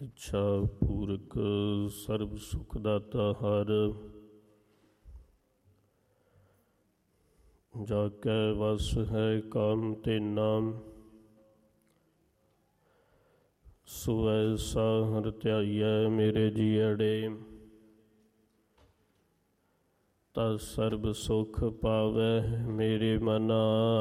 ਇੱਛਾ ਪੂਰਕ ਸਰਬ ਸੁਖ ਦਾਤਾ ਹਰ, ਜਾ ਕੈ ਵਸ ਹੈ ਕਾਮ ਤੇਨਾ, ਸੋ ਐਸਾ ਹਰਿ ਧਿਆਈਐ ਮੇਰੇ ਜੀਅੜੇ, ਤਾ ਸਰਬ ਸੁਖ ਪਾਵੈ ਮੇਰੇ ਮਨਾ।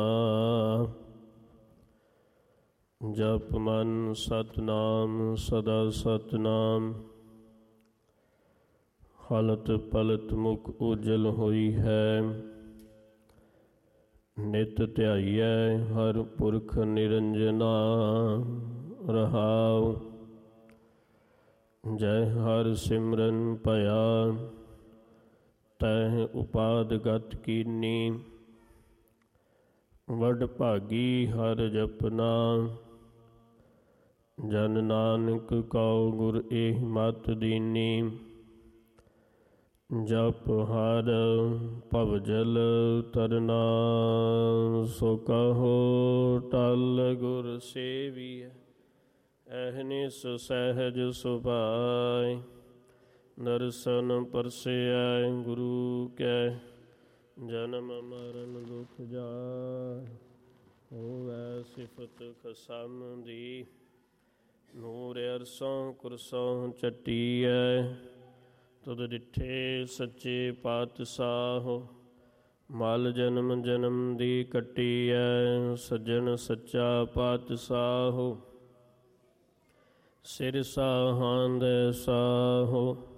ਜਪ ਮਨ ਸਤਿਨਾਮ ਸਦਾ ਸਤਿਨਾਮ, ਹਲਤ ਪਲਤ ਮੁਖ ਉਜਲ ਹੋਈ ਹੈ। ਨਿਤ ਧਿਆਈਐ ਹਰ ਪੁਰਖ ਨਿਰੰਜਨਾ, ਰਹਾਉ ਜੈ ਹਰਿ ਸਿਮਰਨ ਭਇਆ, ਤੈ ਉਪਾਦ ਗਤ ਕੀਨੀ। ਵਡ ਭਾਗੀ ਹਰਿ ਜਪਨਾ, ਜਨ ਨਾਨਕ ਕਉ ਗੁਰ ਏਹ ਮਤ ਦੀਨੀ। ਜਪ ਹਰ ਭਵ ਜਲ ਤਰਨਾ, ਸੋ ਕਹੋ ਟਲ ਗੁਰ ਸੇਵੀਐ। ਅਹਨਿਸ ਸਹਿਜ ਸੁਭਾਇ, ਦਰਸ਼ਨ ਪਰਸੈ ਗੁਰੂ ਕੈ। ਜਨਮ ਮਰਨ ਦੁਖ ਜਾਇ, ਹੋਵੈ ਸਿਫਤ ਖਸਮ ਦੀ। ਨੂਰ ਅਰਸੋਂ ਕੁਰਸੋਂ ਚੱਟੀਐ, ਤੁਧ ਡਿਠੇ ਸੱਚੇ ਪਾਤਸ਼ਾਹ। ਮਲ ਜਨਮ ਜਨਮ ਦੀ ਕੱਟੀਐ, ਸੱਜਣ ਸੱਚਾ ਪਾਤਸ਼ਾਹ। ਸਿਰ ਸਾਹਾਂ ਦੇ ਸਾਹੋ,